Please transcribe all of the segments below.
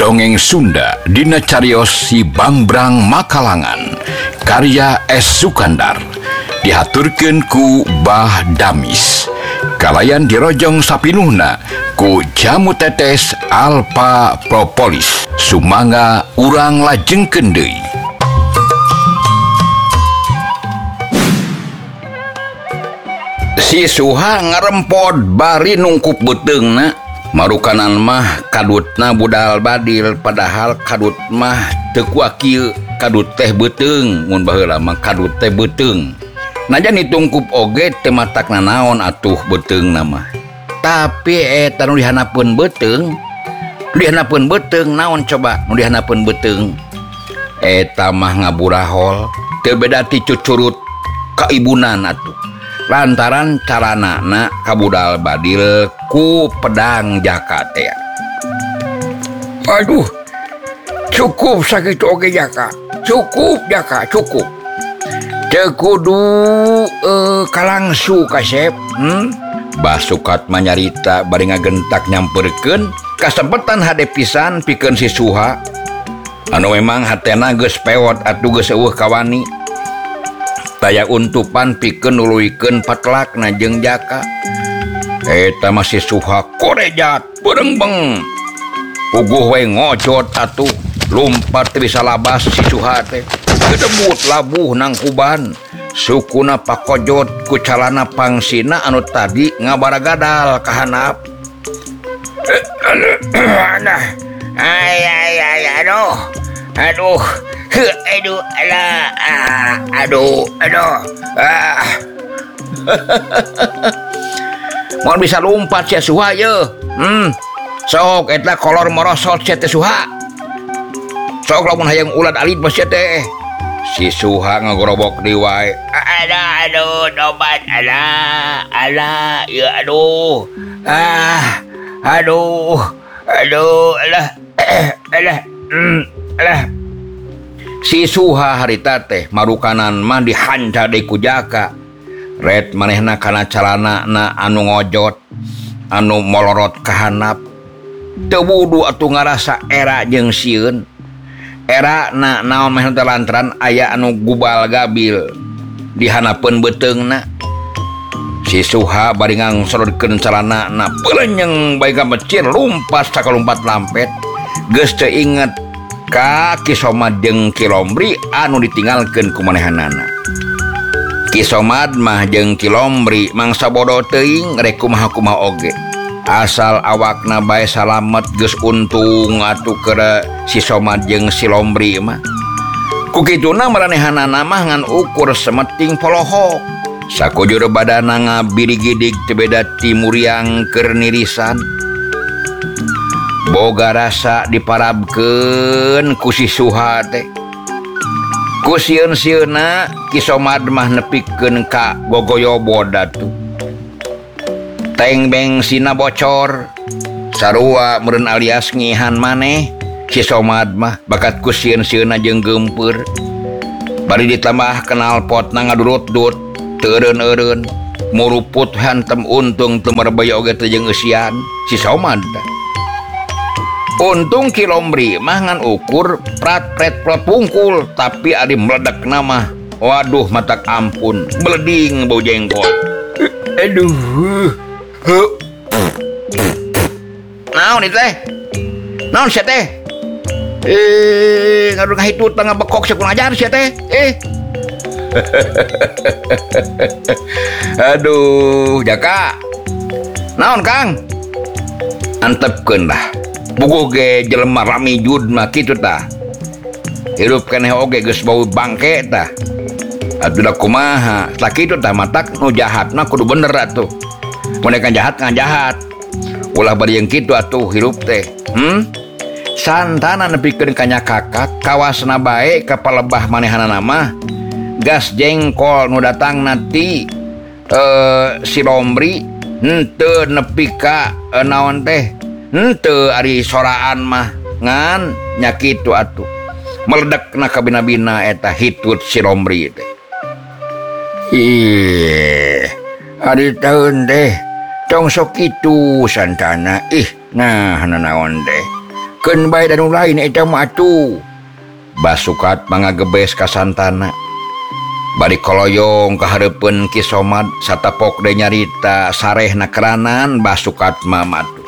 Dongeng Sunda dina cariyos Si Bangbrang Makalangan karya S. Sukandar dihaturkeun ku Bah Damis kalayan dirojong sapinuhna ku Jamu Tetes Alpha Propolis sumangga urang lajengkeun deui. Si Suha ngarempod bari nungkup beteungna marukanan mah kadutna budal badil padahal kadut mah teu kuat kieu kadut teh beuteung mun baheula mah kadut teh beuteung najan ditungkup oge teu matakna naon atuh beuteungna mah tapi eta nu dihanapeun beuteung naon coba nu dihanapeun beuteung eta mah ngaburahol teu beda ti cucurut kaibunan atuh lantaran caranana kabudal badil ku pedang jaka teh. Aduh, cukup sakitu oge jaka. Cukup jaka, cukup. Teu kudu kalangsu kasep. Basukat manyarita bari ngagentak nyamperkeun kasempetan hade pisan pikeun si Suha. Anu memang hatena geus pewot atuh geus eueuh kawani. Taya untupan pikeun nuluykeun patlakna jeung jaka. Eta masih Suha korejat berengbeng puguh we ngocot atuh lumpat bisa labas si Suha teh gedebut labuh nang kuban sukuna pakojot ku calana pangsina anu tadi ngabaragadal ka handap. Aduh mau bisa lumpat si Suha ye. Sok eta kolor merosot si Suha. Sok lamun hayang ulat alit mah si teh. Si Suha ngagorobok di wae. Aduh, dobat ala ya aduh. Alah. Si Suha harita teh marukanan mah dihanca deui ku jaka. Red manehna kana calana na anu ngojot anu molorot ka handap teu wudu atuh ngarasa era jeung sieun era na naon mah teh lantaran aya anu gubal gabil dihanapeun beuteungna. Si Suha bari ngangsorkeun calana na peulenyeng bae ka mecir lumpas sakalumpat lampet geus teu inget ka Kisomad jeung Kilombri anu ditinggalkeun ku manehanana. Kisomad mah jeung Kilombri mangsa bodoh teuing rek kumaha-kumaha oge. Asal awakna bae salamet geus untung atuh keur si Somad jeung si Lombri mah. Ku kituna maranehanana mah ngan ukur semeting polohok. Sakujur badana ngabirigidig teu beda ti muriang keur nirisan. Boga rasa diparabkeun ku si Suha teh. Ku sieun-sieunna Kisomad mah nepikeun ka gogoyobo datu. Teng bengsina bocor sarua meureun alias ngihan maneh Kisomad mah bakat ku sieun-sieunna jeung geumpeur. Bari ditambah kenal potna ngadurut-dut teu eureun-eureun muruput hantem untung teu marebaya oge teh jeung eusian si Somad. Untung Kilombri mah ngan ukur prat-pret plot pungkul tapi ari meledekna mah waduh matak ampun meleding bau jengkol. Aduh. Naon ieu teh? Naon sia teh? Ngadur ngahitut tengah bekok sakuna ajar sia teh. Aduh, Jaka. Naon Kang? Antepkeun dah. Bukuh ge jelema rami jud mah kitu tah. Hirup keneh oge geus bau bangke tah. Atuh da kumaha? Tah kitu tah matak nu jahat mah kudu bener atuh. Mun kan jahat ngan jahat. Ulah bari yang kitu atuh hirup teh. Santana nepikeun ka nya kakak kawasna bae ka palebah manehanana mah. Gas jengkol nu datangna ti si Lombri henteu nepi ka naon teh. Henteu ari soraan mah ngan nya kitu atuh. Meledekna ka bina-bina eta hitut si Lombri teh. Ari taeun teh tong sok kitu santana. Nah naon teh. ken bae dan lain eta mah atuh. Basukat mangagebes ka santana. Bari koloyong ka hareupeun Ki Somad satapok de nyarita sarehna keranan Basukat mah matuh.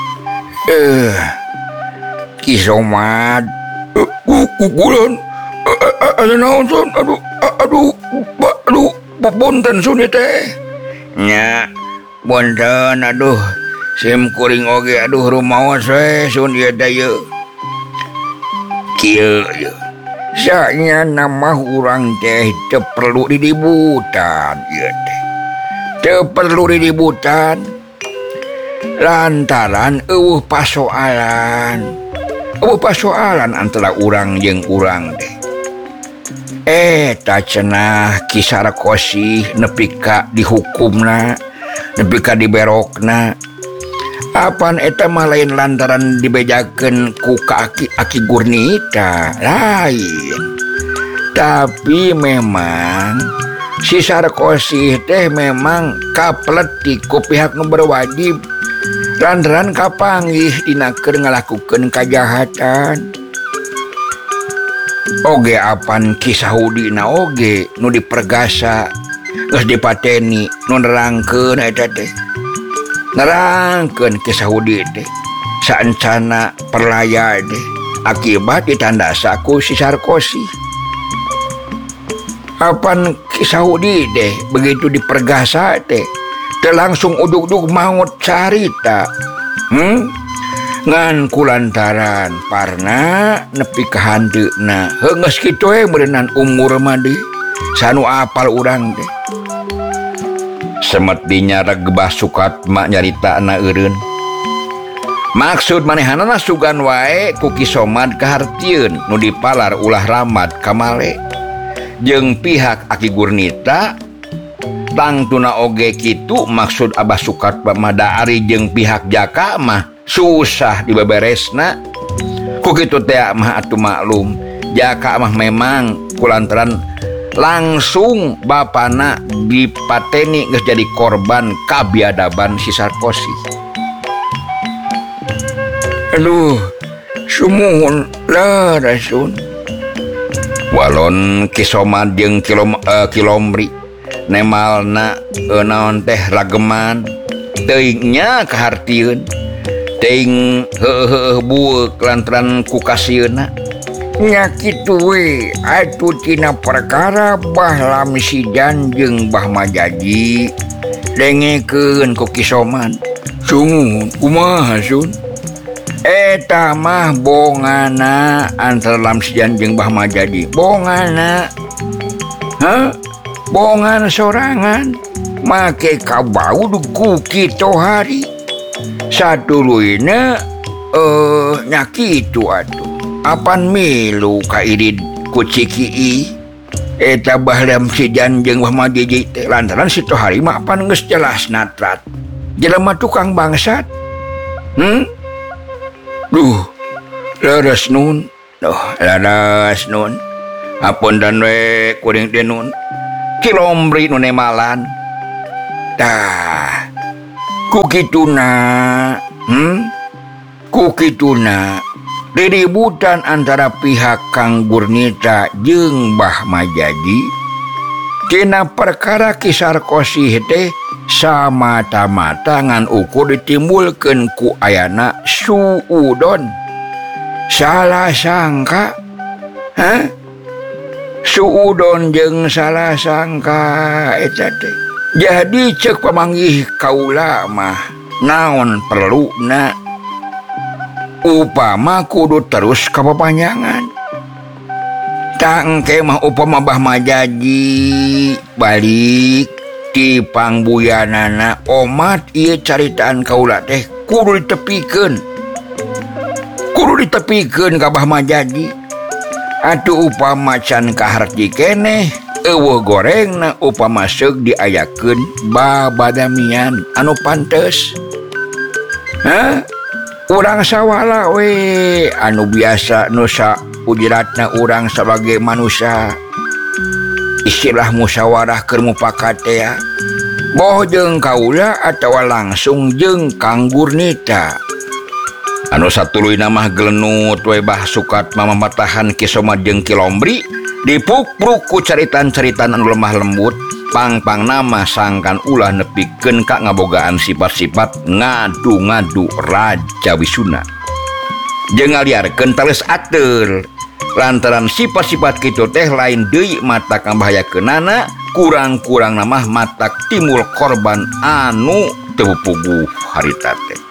Ki Somad, kukulan, ada naon son, aduh, punten sun teh. Nya, punten, aduh, sim kuring oge, aduh rumaos we sun ieu teh ye. Kieu ye. Sanya nama urang teh teu perlu diributan ieu teh. Teu perlu diributan. Lantaran eueuh pasoalan antara urang jeung urang teh. Eta cenah Ki Sarkosi nepi ka dihukumna, nepi ka diberokna. Apan eta mah lain lantaran dibejakeun ku Aki Gurnita, lain. Tapi memang si Sarkosi teh memang kapletik ku pihak nu berwajib lantaran kapanggih dina keur ngalakukeun kajahatan. Oge apan Ki Sahudina oge nu dipergasa geus dipateni nu nerangkeun eta teh. Nerangkeun Ki Sahudi teh saencana perlaya teh akibat ditandasa ku si Sarkosi. Apan Ki Sahudi teh begitu dipergasa teh teu langsung ujug-ujug maot carita. Ngan kulantaran parna nepi ka handeuna. Geus kitu we beuneunan umur mah deui sanu apal urang teh. Semet dinyareg Basukat mak nyaritana eureun. Maksud manehanana sugan wae ku Ki Somad kahartieun nu dipalar ulah Ramad Kamale jeung pihak Aki Gurnita. Tangtuna oge kitu maksud Basukat mah ari jeung pihak Jaka mah susah dibeberesna. Ku kitu teh mah atuh maklum Jaka mah memang kulantaran langsung bapana dipateni geus jadi korban kabiadaban si Sarkosi. Aduh, sumuhun lah rasun. Walon Ki Somad jeung Kilomri nemalna naon teh rageman teuing nya kahartieun teuing heueuh bueuk lantaran ku kasieuna. Nya kitu we atuh tina perkara Bahlam Sijan jeung Bah Majaji dengekeun ku Ki Somad. Sumuhun kumaha sun? Eta mah bongana antara Lam Sijan jeung Bah Majaji. Bongana. Bongan sorangan make kabaud ku kitu hari. Saduluina nya kitu atuh. Apan milu ka irid ku Cikii eta Bahlam Sijan jeung Bah Majaji teh lantaran situ hari mah apan geus jelas natrat jelema tukang bangsat. Duh, leres nun. Apunten we kuring teh nun. Kilomri nu nemalan. Tah, ku kituna, ku kituna riributan antara pihak Kang Gurnita jeung Bah Majaji tina perkara Ki Sarkosi teh samata-mata ngan ukur ditimbulkeun ku ayana suudon. Salah sangka, suudon jeung salah sangka eta teh. Jadi ceuk pamanggih kaula mah naon perluna upama kudu terus kapapanjangan. Tak engke mah upama Bah Majaji balik ti pangbuyanana omat ieu caritaan kaula teh kudu ditepikeun ka Bah Majaji. Atuh upama can kaharti keneh eueuh gorengna upama seug diayakeun babadamian anu pantes. Urang sawala we anu biasa nusa ujiratna urang sebagai manusia. Istilah musyawarah keur mupakat teh boh jeung kaula atawa langsung jeung Kang Gurnita. anu satuluy namah gelenut webah sukat mamamatahan kisoma jeung kilombri dipuk-pruk ku caritan-caritan anu lemah lembut pang-pang nama sangkan ulah nepikeun ka ngabogaan sifat-sifat ngadu-ngadu Raja Wisuna jeung ngaliarkeun tales ateur lantaran sifat-sifat kitu teh lain deui matak ngabahayakeunana kurang-kurang namah matak timbul korban anu teu puguh harita teh.